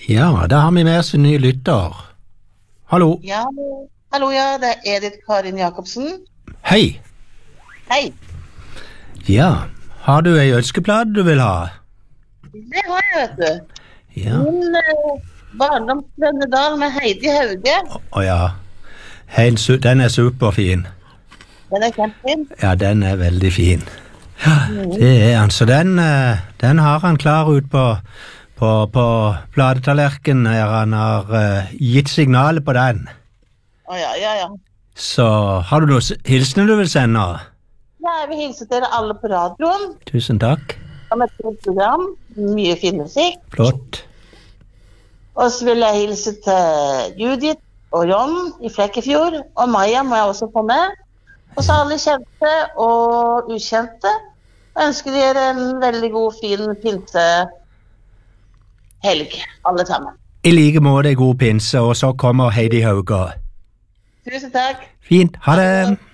Ja, da har vi med oss en ny lytter. Hallo. Ja, hallo, ja, det er Edith Karin Jacobsen. Hei. Hei, Ja, har du ei ønskeplate du vil ha? det har jeg, vet du. Ja. Min barndomsvennedal med Heidi Hauge. Å ja. Den er superfin. Den er kjempefin. Ja, den er veldig fin. Ja, det er han. Så den har han klar ut på platetallerken når han har gitt signalet på den. Å ja. Så har du noen hilsener du vil sende? Ja, jeg vil hilse dere alle på radioen. Tusen takk. Som et fint program. Mye fin musikk. Flott. Og så vil jeg hilse til Judith og John i Flekkefjord. Og Maja må jeg også få med. Og så alle kjente og ukjente. Jeg ønsker dere en veldig god, fin pinsehelg, alle sammen. I like måte god pinse, og så kommer Heidi Hauge. Tusen takk. Fint. Ha det.